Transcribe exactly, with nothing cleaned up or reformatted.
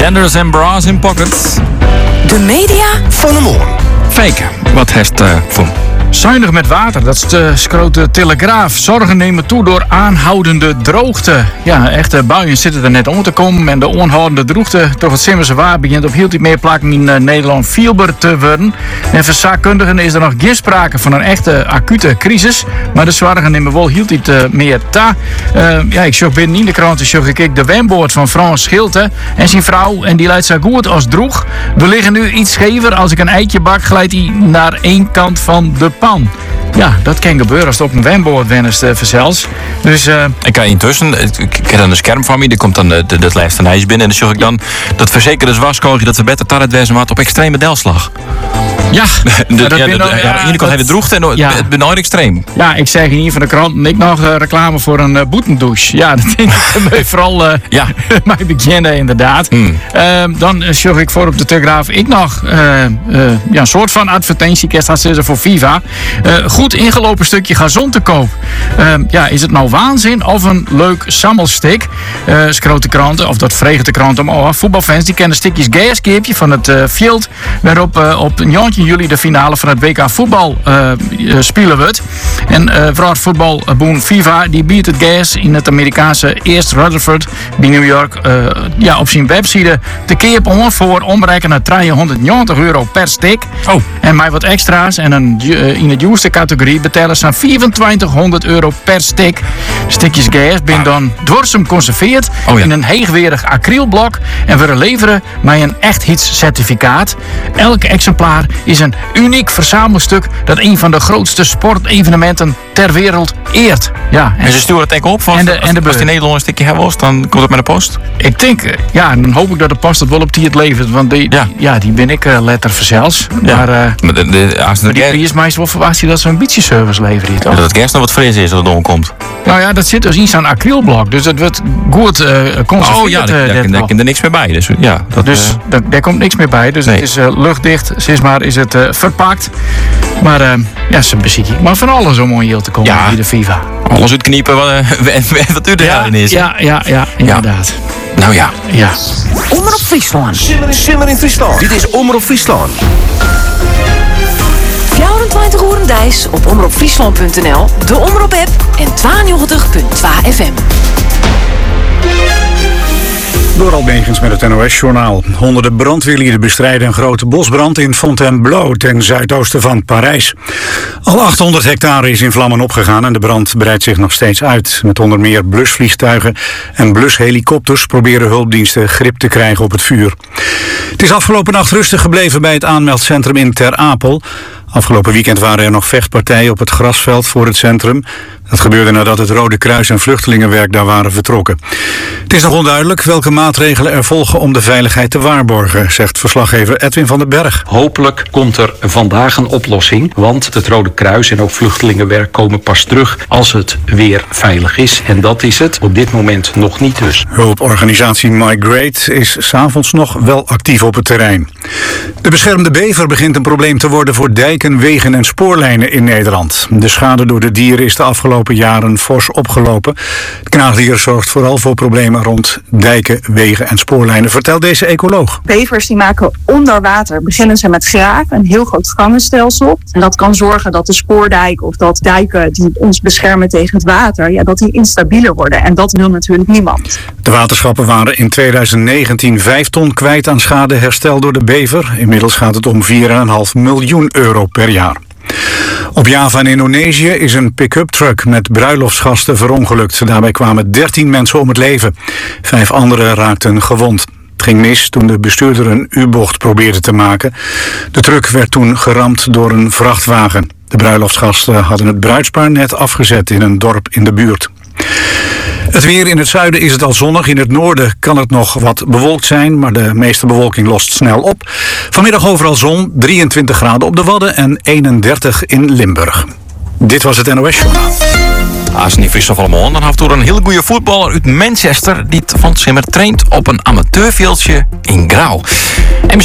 Genders and Bras in Pockets. De media Van de Moorn. Fake, wat heeft uh, voor? Zuinig met water, dat is de grote Telegraaf. Zorgen nemen toe door aanhoudende droogte. Ja, echte buien zitten er net om te komen. En de onhoudende droogte, toch het Simmerse waar, begint op heel die meer plekken in uh, Nederland fielber te worden. En voor zaakkundigen is er nog geen sprake van een echte acute crisis. Maar de zorgen nemen wel heel iets uh, meer ta. Uh, ja, ik zag binnen in de krant, zag ik de wemboord van Frans Schilte en zijn vrouw. En die leidt zo goed als droeg. We liggen nu iets schever. Als ik een eitje bak, glijdt hij naar één kant van de pan. Ja, dat kan gebeuren als het op een wemboord wenst uh, verzels. Dus, uh, ik kan intussen, ik, ik heb dan een scherm van me, er komt dan de, de, dat lijst een ijs binnen. En dan zorg ik dan dat verzekerde zwaarskoogje dat we beter tarret wezen wat op extreme delslag. Ja, de, dat ja, ben de, nog, ja, ja, aan de ene kant dat- heeft het droogte en ja. het bent nooit extreem. Ja, ik zeg hier van de krant en ik nog uh, reclame voor een uh, boetendouche. Ja, dat denk ik vooral uh, Ja. mij beginnen inderdaad. Hmm. Uh, dan uh, zorg ik voor op de Telegraaf ik nog uh, uh, ja, een soort van advertentie kerst ze voor FIFA. Uh, goed ingelopen stukje gazon te koop. Uh, ja, is het nou waanzin of een leuk sammelstik? Uh, schroot de kranten, of dat vregen de kranten om. Oh, voetbalfans die kennen stukjes gaskeepje van het uh, field. Waarop uh, op negentien juli de finale van het W K voetbal uh, uh, spelen wordt. En uh, vooral voetbalboen FIFA die biedt het gas in het Amerikaanse East Rutherford bij New York uh, ja, op zijn website te keer om voor omrekenen driehonderdnegentig euro per stik. Oh. En mij wat extra's en een, uh, in de duurste categorie betalen ze vierentwintighonderd euro per stik. Stikjes gas zijn dan dwarsum conserveerd Oh ja. in een heegwerig acrylblok en we leveren met een echtheidscertificaat. Elk exemplaar is een uniek verzamelstuk dat een van de grootste sportevenementen ter wereld eert. Ja, En ze sturen het ook op, want En de- als, en de als die beur. Nederlander een stukje hebben was, dan komt het met de post. ik denk, eh, ja, dan hoop ik dat de post het wel op die het levert, want die, Ja. ja. die ben ik uh, letter verzels. Ja. Maar, uh, Maar de, de, als maar de die gas, prijsmeester wel verwacht hij dat ze een beetje service leveren, toch? dat het gas nog wat fris is dat het omkomt. Nou ja, dat zit dus in zo'n acrylblok, dus dat wordt goed uh, conserveerd. Oh ja, uh, daar, daar, dit daar wel. kan er niks meer bij. Dus ja, dat, Dus eh, daar, daar komt niks meer bij. Dus Nee. het is uh, luchtdicht. Sinds maar is het uh, verpakt. Maar uh, ja, ze bezien. Maar van alles om hier te komen Ja. bij de FIFA. alles uitkniepen wat, uh, wat u erin is. ja, ja, ja, inderdaad. Nou ja. Ja. Omroep Friesland. Simmer in, Simmer in Friesland. Dit is Omroep Friesland. vierentwintig uur Dijs op omroepfriesland punt n l, de Omroep app en tweeënnegentig punt twee F M. Door Albegens met het N O S-journaal. Honderden brandweerlieden bestrijden een grote bosbrand in Fontainebleau ten zuidoosten van Parijs. Al achthonderd hectare is in vlammen opgegaan en de brand breidt zich nog steeds uit. Met onder meer blusvliegtuigen en blushelikopters proberen hulpdiensten grip te krijgen op het vuur. Het is afgelopen nacht rustig gebleven bij het aanmeldcentrum in Ter Apel. Afgelopen weekend waren er nog vechtpartijen op het grasveld voor het centrum. Dat gebeurde nadat het Rode Kruis en vluchtelingenwerk daar waren vertrokken. Het is nog onduidelijk welke maatregelen er volgen om de veiligheid te waarborgen, zegt verslaggever Edwin van den Berg. Hopelijk komt er vandaag een oplossing, want het Rode Kruis en ook vluchtelingenwerk komen pas terug als het weer veilig is. En dat is het op dit moment nog niet dus. Hulporganisatie Migrate is 's avonds nog wel actief op het terrein. De beschermde bever begint een probleem te worden voor dijken, wegen en spoorlijnen in Nederland. De schade door de dieren is de afgelopen jaren fors opgelopen. Het knaagdier zorgt vooral voor problemen rond dijken, wegen en spoorlijnen, vertelt deze ecoloog. Bevers die maken onder water, beginnen ze met graven, een heel groot gangenstelsel. En dat kan zorgen dat de spoordijk of dat dijken die ons beschermen tegen het water, ja, dat die instabieler worden. En dat wil natuurlijk niemand. De waterschappen waren in tweeduizend negentien vijf ton kwijt aan schadeherstel door de bever. Inmiddels gaat het om vier komma vijf miljoen euro per jaar. Op Java in Indonesië is een pick-up truck met bruiloftsgasten verongelukt. Daarbij kwamen dertien mensen om het leven. Vijf anderen raakten gewond. Het ging mis toen de bestuurder een U-bocht probeerde te maken. De truck werd toen geramd door een vrachtwagen. De bruiloftsgasten hadden het bruidspaar net afgezet in een dorp in de buurt. Het weer: in het zuiden is het al zonnig. In het noorden kan het nog wat bewolkt zijn, maar de meeste bewolking lost snel op. Vanmiddag overal zon, drieëntwintig graden op de Wadden en eenendertig in Limburg. Dit was het N O S-journaal. Als het niet Friesland allemaal, dan heeft er een hele goede voetballer uit Manchester die van Simmer traint op een amateurveldje in Grauw. En